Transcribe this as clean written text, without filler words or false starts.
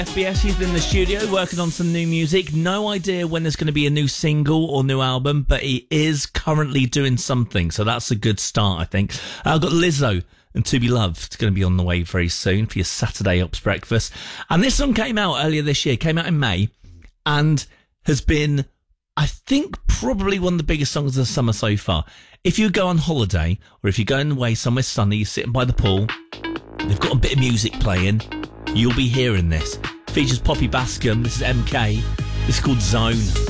FBS, he's been in the studio working on some new music. No idea when there's going to be a new single or new album, but he is currently doing something, so that's a good start, I think. I've got Lizzo and To Be Loved going to be on the way very soon for your Saturday Ops breakfast. And this song came out earlier this year, came out in May, and has been, I think, probably one of the biggest songs of the summer so far. If you go on holiday, or if you're going away somewhere sunny, you're sitting by the pool, they've got a bit of music playing, you'll be hearing this. Features Poppy Bascom. This is MK. It's called Zone.